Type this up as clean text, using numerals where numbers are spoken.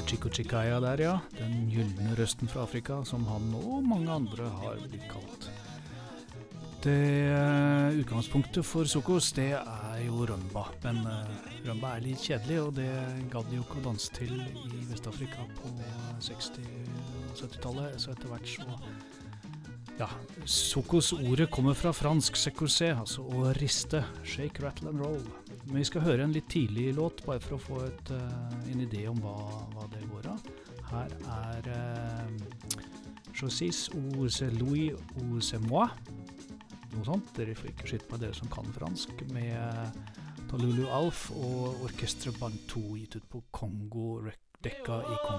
Chico Chicaya der, ja. Den gyllene røsten fra Afrika, som han og mange andre har blitt kalt. Det utgangspunktet for Sokos, det jo rumba. Men rumba litt kjedelig, og det gadd jo ikke å danse til i Vest-Afrika på 60- og 70-tallet. Så etter hvert så... Ja, Sokos ordet kommer fra fransk secourse, altså å riste, shake, rattle and roll. Men vi skal høre en litt tidlig låt, bare for å få en idé om hva det går av. Her Chosis ou c'est Louis ou c'est moi. Noe sånt, dere får ikke skytte på dere som kan fransk, med Talulu Alf og orkestre Bantu gitt ut på Kongo, dekka i Kongo.